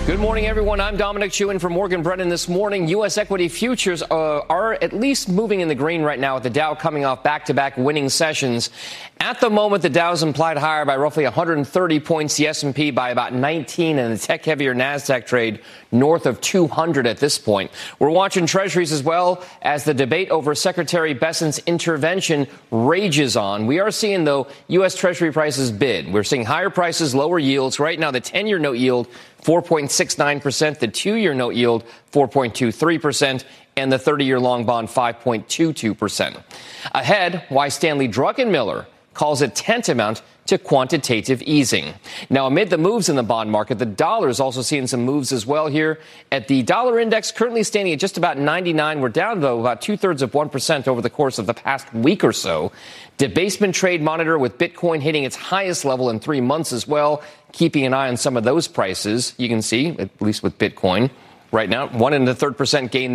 Good morning, everyone. I'm Dominic Chu in for Morgan Brennan this morning. U.S. equity futures are at least moving in the green right now, with the Dow coming off back-to-back winning sessions. At the moment, the Dow's implied higher by roughly 130 points, the S&P by about 19, and the tech-heavier NASDAQ trade north of 200 at this point. We're watching Treasuries as well as the debate over Secretary Bessent's intervention rages on. We are seeing, though, U.S. Treasury prices bid. We're seeing higher prices, lower yields. Right now, the 10-year note yield 4.69%, the 2-year note yield 4.23%, and the 30-year long bond 5.22%. Ahead, why Stanley Druckenmiller calls it tantamount to quantitative easing. Now, amid the moves in the bond market, the dollar is also seeing some moves as well here. At the dollar index, currently standing at just about 99. We're down, though, about 2/3% over the course of the past week or so. Debasement trade monitor with Bitcoin hitting its highest level in 3 months as well. Keeping an eye on some of those prices. You can see, at least with Bitcoin, right now, 1 1/3% gain